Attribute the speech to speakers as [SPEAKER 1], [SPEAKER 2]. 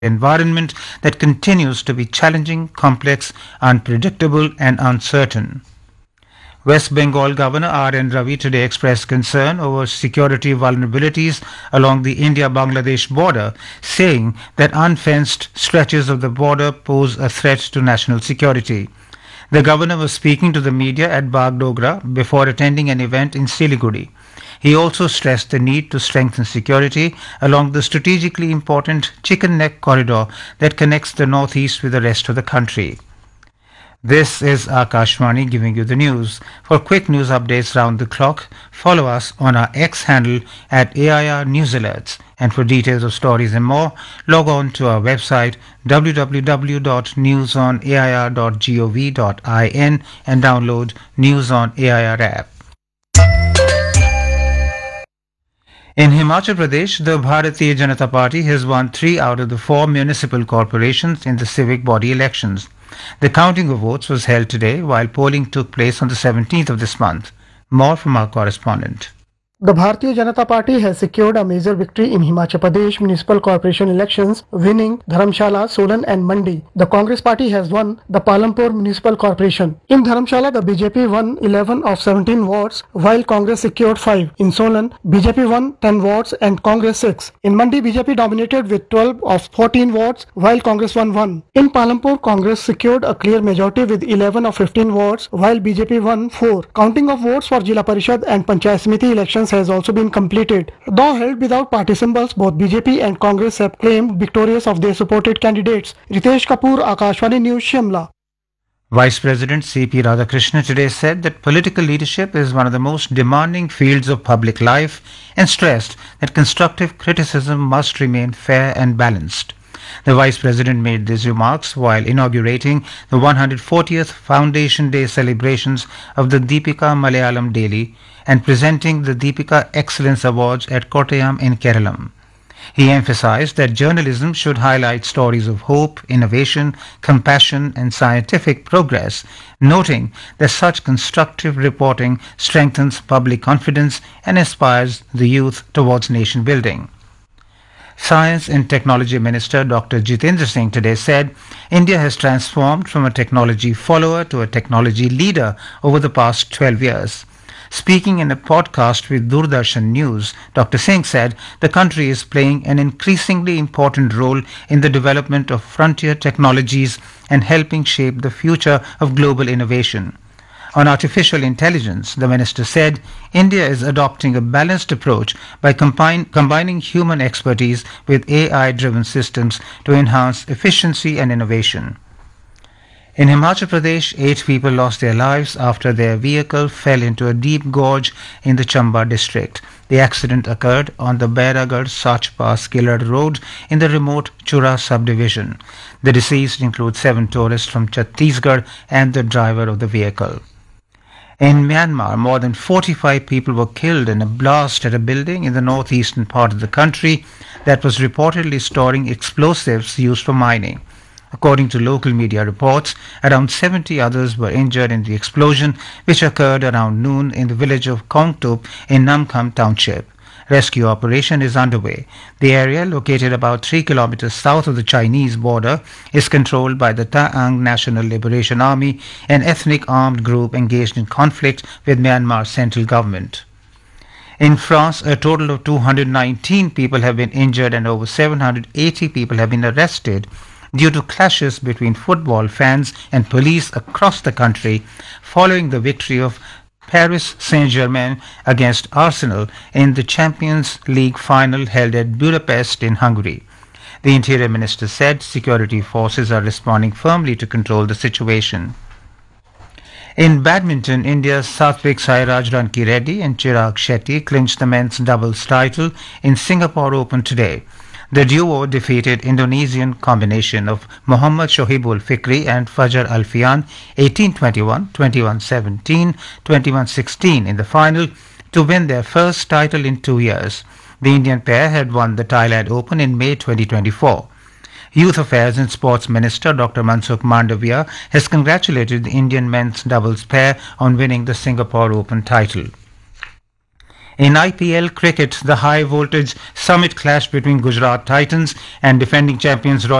[SPEAKER 1] environment that continues to be challenging, complex, unpredictable, and uncertain. West Bengal Governor R.N. Ravi today expressed concern over security vulnerabilities along the India-Bangladesh border, saying that unfenced stretches of the border pose a threat to national security. The governor was speaking to the media at Bagdogra before attending an event in Siliguri. He also stressed the need to strengthen security along the strategically important Chicken Neck corridor that connects the northeast with the rest of the country. This is Akashvani giving you the news. For quick news updates round the clock, follow us on our X handle at AIR News Alerts. And for details of stories and more, log on to our website www.newsonair.gov.in and download News on AIR app. In Himachal Pradesh, the Bharatiya Janata Party has won 3 out of the 4 municipal corporations in the civic body elections. The counting of votes was held today, while polling took place on the 17th of this month. More from our correspondent.
[SPEAKER 2] The Bharatiya Janata Party has secured a major victory in Himachal Pradesh municipal corporation elections, winning Dharamshala, Solan and Mandi. The Congress Party has won the Palampur municipal corporation. In Dharamshala, the BJP won 11 of 17 wards, while Congress secured 5. In Solan, BJP won 10 wards and Congress 6. In Mandi, BJP dominated with 12 of 14 wards, while Congress won 1. In Palampur, Congress secured a clear majority with 11 of 15 wards, while BJP won 4. Counting of votes for Jila Parishad and Panchayat Samiti elections has also been completed. Though held without party symbols, both BJP and Congress have claimed victorious of their supported candidates. Ritesh Kapoor, Akashvani News, Shimla.
[SPEAKER 1] Vice President C.P. Radhakrishnan today said that political leadership is one of the most demanding fields of public life and stressed that constructive criticism must remain fair and balanced. The Vice President made these remarks while inaugurating the 140th Foundation Day celebrations of the Deepika Malayalam Daily and presenting the Deepika Excellence Awards at Kottayam in Kerala. He emphasized that journalism should highlight stories of hope, innovation, compassion and scientific progress, noting that such constructive reporting strengthens public confidence and inspires the youth towards nation building. Science and Technology Minister Dr. Jitendra Singh today said India has transformed from a technology follower to a technology leader over the past 12 years. Speaking in a podcast with Doordarshan News, Dr. Singh said the country is playing an increasingly important role in the development of frontier technologies and helping shape the future of global innovation. On artificial intelligence, the minister said India is adopting a balanced approach by combining human expertise with AI-driven systems to enhance efficiency and innovation. In Himachal Pradesh, 8 people lost their lives after their vehicle fell into a deep gorge in the Chamba district. The accident occurred on the Bairagarh-Sachpa-Skillard road in the remote Chura subdivision. The deceased include 7 tourists from Chhattisgarh and the driver of the vehicle. In Myanmar, more than 45 people were killed in a blast at a building in the northeastern part of the country that was reportedly storing explosives used for mining. According to local media reports, around 70 others were injured in the explosion, which occurred around noon in the village of Kongtup in Namkham Township. Rescue operation is underway. The area, located about 3 kilometers south of the Chinese border, is controlled by the Taang National Liberation Army, an ethnic armed group engaged in conflict with Myanmar's central government. In France, a total of 219 people have been injured and over 780 people have been arrested due to clashes between football fans and police across the country following the victory of Paris Saint-Germain against Arsenal in the Champions League final held at Budapest in Hungary. The Interior Minister said security forces are responding firmly to control the situation. In badminton, India's Satvik Sairaj Rankireddy and Chirag Shetty clinched the men's doubles title in Singapore Open today. The duo defeated Indonesian combination of Muhammad Shohibul Fikri and Fajar Alfian 18-21, 21-17, 21-16 in the final to win their first title in 2 years. The Indian pair had won the Thailand Open in May 2024. Youth Affairs and Sports Minister Dr. Mansukh Mandavia has congratulated the Indian men's doubles pair on winning the Singapore Open title. In IPL cricket, the high voltage summit clash between Gujarat Titans and defending champions Royal